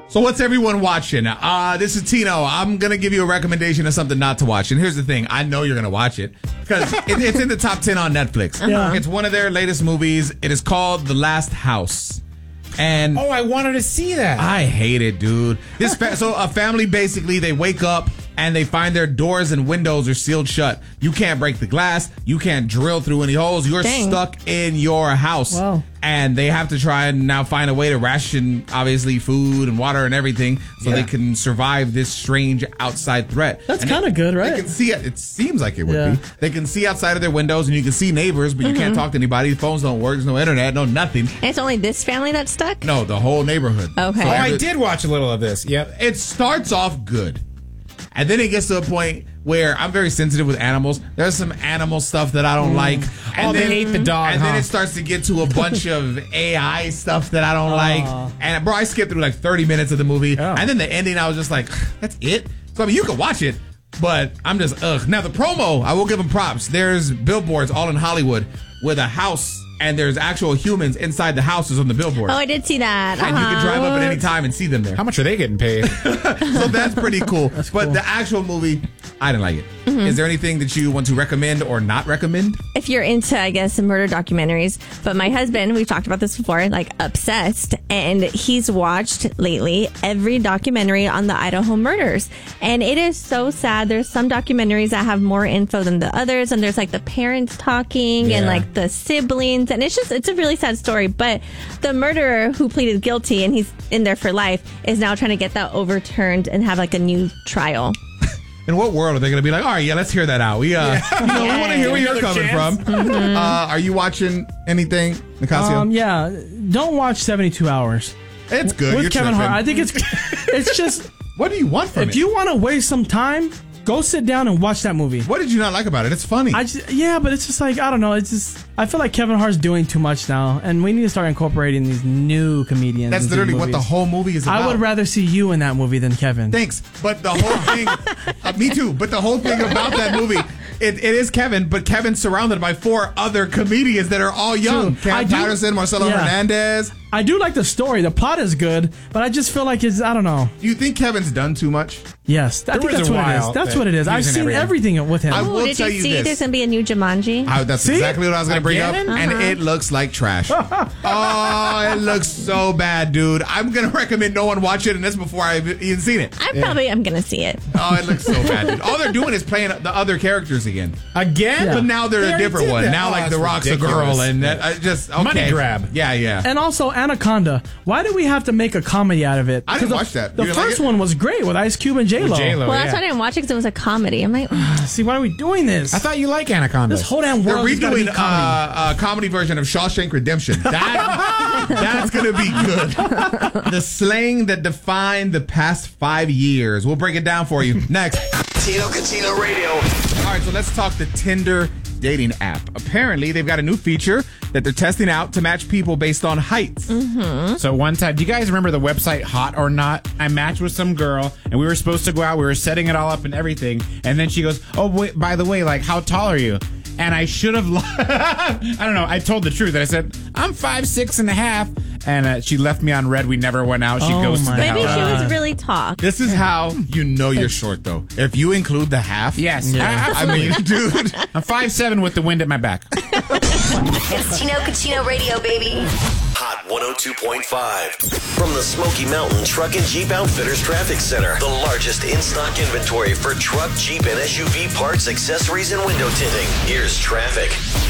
So what's everyone watching? This is Tino. I'm going to give you a recommendation of something not to watch. And here's the thing. I know you're going to watch it because it's in the top 10 on Netflix. Yeah. It's one of their latest movies. It is called The Last House. And I wanted to see that. I hate it, dude. So a family, basically, they wake up and they find their doors and windows are sealed shut. You can't break the glass. You can't drill through any holes. You're stuck in your house. Wow. And they have to try and now find a way to ration, obviously, food and water and everything so they can survive this strange outside threat. That's kind of good, right? They can see it. It seems like it would be. They can see outside of their windows and you can see neighbors, but you can't talk to anybody. Phones don't work. There's no internet, no nothing. And it's only this family that's stuck? No, the whole neighborhood. Okay. So I did watch a little of this. Yep. It starts off good. And then it gets to a point where I'm very sensitive with animals. There's some animal stuff that I don't like. And they hate the dog, And then it starts to get to a bunch of AI stuff that I don't like. And, bro, I skipped through like 30 minutes of the movie. And then the ending, I was just like, that's it? So, I mean, you can watch it, but I'm just, ugh. Now, the promo, I will give them props. There's billboards all in Hollywood with a house, and there's actual humans inside the houses on the billboard. Oh, I did see that. And you can drive up at any time and see them there. How much are they getting paid? So that's pretty cool. But the actual movie, I didn't like it. Is there anything that you want to recommend or not recommend? If you're into, I guess, murder documentaries. But my husband, we've talked about this before, like obsessed. And he's watched lately every documentary on the Idaho murders. And it is so sad. There's some documentaries that have more info than the others. And there's like the parents talking and like the siblings. And it's a really sad story. But the murderer who pleaded guilty and he's in there for life is now trying to get that overturned and have like a new trial. In what world are they going to be like, all right, let's hear that out. We want to hear where you're coming from. Are you watching anything, Nicasio? Yeah. Don't watch 72 Hours. It's good. With You're Kevin tripping. Hart. I think it's just... What do you want from it? If you want to waste some time, go sit down and watch that movie. What did you not like about it? It's funny. But it's just like, I don't know. It's just, I feel like Kevin Hart's doing too much now, and we need to start incorporating these new comedians. That's into literally movies. what the whole movie is about. I would rather see you in that movie than Kevin. Thanks. But the whole thing, me too, but the whole thing about that movie, it is Kevin, but Kevin's surrounded by 4 other comedians that are all young. Cam Patterson, Marcelo Hernandez. I do like the story. The plot is good, but I just feel like I don't know. Do you think Kevin's done too much? Yes. I think that's what it is. That's what it is. I've seen everything with him. I will did tell you you see this. there's going to be a new Jumanji? That's exactly what I was going to bring up. Again? And it looks like trash. Oh, it looks so bad, dude. I'm going to recommend no one watch it, and that's before I've even seen it. I probably am going to see it. Oh, it looks so bad, dude. All they're doing is playing the other characters again. Again? But now they're a different one. That. Now, like, The Rock's a girl, and just, okay. Money grab. Yeah. And also Anaconda. Why do we have to make a comedy out of it? I didn't watch that. The You didn't first like it? one was great with Ice Cube and J-Lo. Well, that's why I didn't watch it because it was a comedy. I'm like, See, why are we doing this? I thought you like Anaconda. This whole damn They're world is gonna be redoing comedy. a comedy version of Shawshank Redemption. That's going to be good. The slang that defined the past 5 years. We'll break it down for you next. Tino Catino Radio. All right, so let's talk the Tinder dating app. Apparently, they've got a new feature that they're testing out to match people based on heights. So one time, do you guys remember the website Hot or Not? I matched with some girl, and we were supposed to go out. We were setting it all up and everything. And then she goes, oh, wait, by the way, like, how tall are you? And I should have, I don't know, I told the truth. I said, I'm 5'6.5". And she left me on red. We never went out. She goes to the maybe house. she was really tall. This is how you know you're short, though. If you include the half. Yes. I mean, dude. I'm 5'7" with the wind at my back. It's Tino Catino Radio, baby. Hot 102.5. From the Smoky Mountain Truck and Jeep Outfitters Traffic Center. The largest in-stock inventory for truck, Jeep, and SUV parts, accessories, and window tinting. Here's traffic.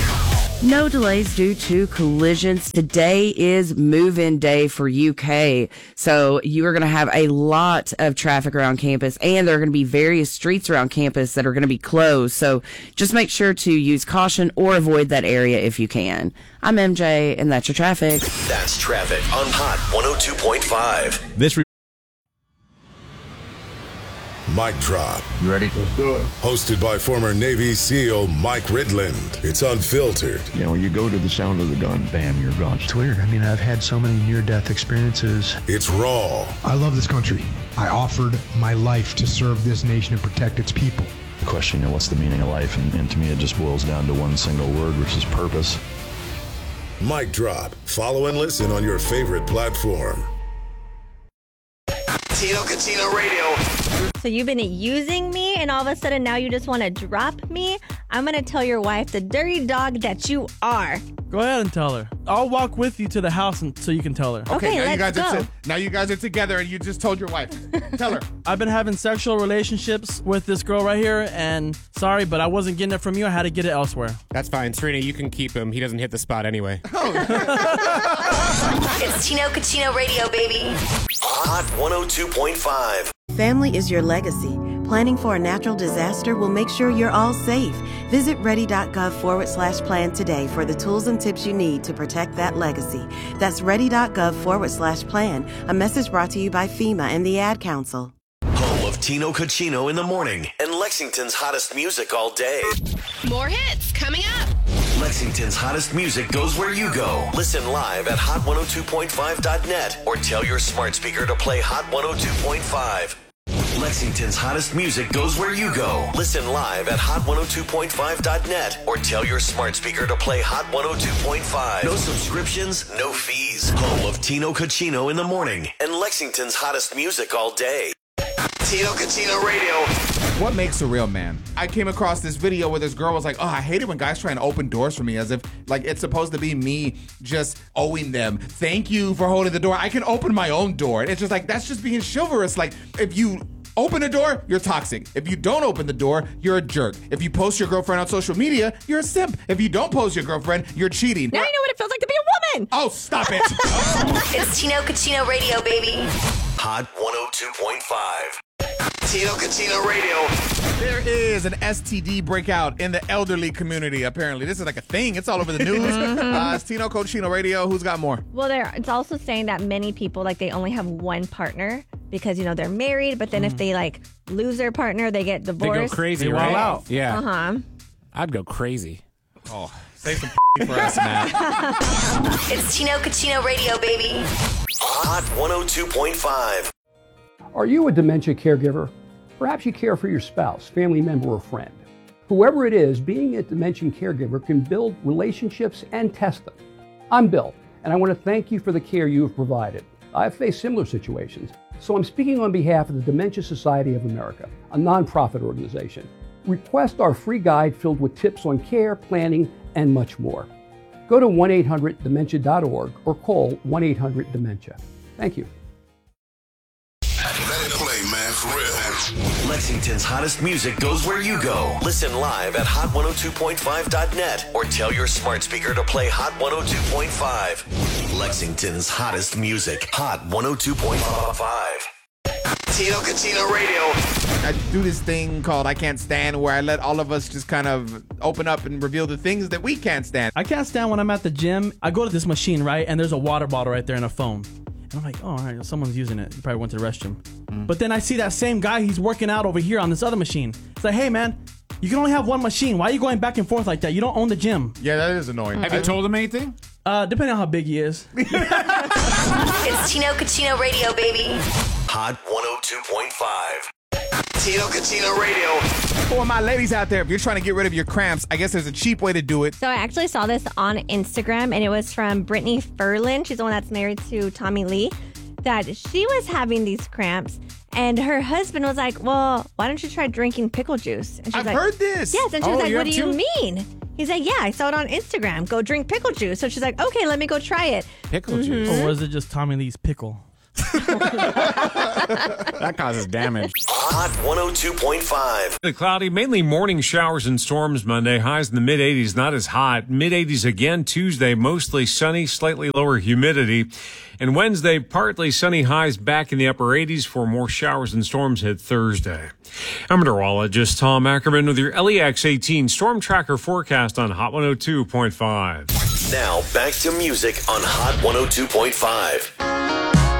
No delays due to collisions. Today is move-in day for UK. So you are going to have a lot of traffic around campus, and there are going to be various streets around campus that are going to be closed. So just make sure to use caution or avoid that area if you can. I'm MJ, and that's your traffic. That's traffic on Hot 102.5. This Mic Drop. You ready? Let's do it. Hosted by former Navy SEAL Mike Ridland. It's unfiltered. You know, when you go to the sound of the gun, bam, you're gone. It's weird. I mean, I've had so many near-death experiences. It's raw. I love this country. I offered my life to serve this nation and protect its people. The question, you know, what's the meaning of life? And to me, it just boils down to one single word, which is purpose. Mic Drop. Follow and listen on your favorite platform. Tino Cucino Radio. So you've been using me, and all of a sudden now you just want to drop me? I'm going to tell your wife the dirty dog that you are. Go ahead and tell her. I'll walk with you to the house so you can tell her. Okay, let's go. Now you guys are together and you just told your wife. Tell her. I've been having sexual relationships with this girl right here, and sorry, but I wasn't getting it from you. I had to get it elsewhere. That's fine. Serena, you can keep him. He doesn't hit the spot anyway. It's Tino Cucino Radio, baby. Hot 102.5. Family is your legacy. Planning for a natural disaster will make sure you're all safe. Visit ready.gov/plan today for the tools and tips you need to protect that legacy. That's ready.gov/plan. A message brought to you by FEMA and the Ad Council. Home of Tino Cucino in the morning and Lexington's hottest music all day. More hits coming up. Lexington's hottest music goes where you go. Listen live at hot102.5.net or tell your smart speaker to play Hot 102.5. Lexington's hottest music goes where you go. Listen live at hot102.5.net or tell your smart speaker to play Hot 102.5. No subscriptions, no fees. Home of Tino Cucino in the morning and Lexington's hottest music all day. Tino Cucino Radio. What makes a real man? I came across this video where this girl was like, oh, I hate it when guys try and open doors for me, as if like it's supposed to be me just owing them. Thank you for holding the door. I can open my own door. It's just like, that's just being chivalrous. Like, if you open a door, you're toxic. If you don't open the door, you're a jerk. If you post your girlfriend on social media, you're a simp. If you don't post your girlfriend, you're cheating. Now you know what it feels like to be a woman. Oh, stop it. It's Tino Cucino Radio, baby. Hot 102.5. Tino Cucino Radio. There is an STD breakout in the elderly community, apparently. This is like a thing. It's all over the news. It's Tino Cucino Radio. Who's got more? Well, it's also saying that many people, like, they only have one partner because, they're married. But then if they, like, lose their partner, they get divorced. They go crazy, They right? wild out. Yeah. Uh-huh. I'd go crazy. Oh, save some for us, man. It's Tino Cucino Radio, baby. Hot 102.5. Are you a dementia caregiver? Perhaps you care for your spouse, family member, or friend. Whoever it is, being a dementia caregiver can build relationships and test them. I'm Bill, and I want to thank you for the care you have provided. I've faced similar situations, so I'm speaking on behalf of the Dementia Society of America, a nonprofit organization. Request our free guide filled with tips on care, planning, and much more. Go to 1-800-DEMENTIA.org or call 1-800-DEMENTIA. Thank you. Let it play, man, for real. Lexington's hottest music goes where you go. Listen live at hot102.5.net or tell your smart speaker to play Hot 102.5. Lexington's hottest music. Hot 102.5. Tino Cucino Radio. I do this thing called I Can't Stand, where I let all of us just kind of open up and reveal the things that we can't stand. I can't stand when I'm at the gym. I go to this machine, right? And there's a water bottle right there and a phone. And I'm like, oh, all right, someone's using it. He probably went to the restroom. But then I see that same guy, he's working out over here on this other machine. It's like, hey, man, you can only have one machine. Why are you going back and forth like that? You don't own the gym. Yeah, that is annoying. Have you told him anything? Depending on how big he is. It's Tino Cucino Radio, baby. Hot 102.5. Tino Cucino Radio. For my ladies out there, if you're trying to get rid of your cramps, I guess there's a cheap way to do it. So I actually saw this on Instagram, and it was from Brittany Ferlin. She's the one that's married to Tommy Lee. That she was having these cramps, and her husband was like, well, why don't you try drinking pickle juice? And she's I've like, heard this. Yes, and she was like, you what do have you mean? He's like, yeah, I saw it on Instagram. Go drink pickle juice. So she's like, okay, let me go try it. Pickle juice. Or was it just Tommy Lee's pickle? That causes damage. Hot 102.5. The cloudy, mainly morning showers and storms Monday. Highs in the mid-80s, not as hot. Mid-80s again Tuesday, mostly sunny, slightly lower humidity. And Wednesday, partly sunny, highs back in the upper 80s for more showers and storms hit Thursday. I'm meteorologist Tom Ackerman with your LEX 18 Storm Tracker forecast on Hot 102.5. Now back to music on Hot 102.5.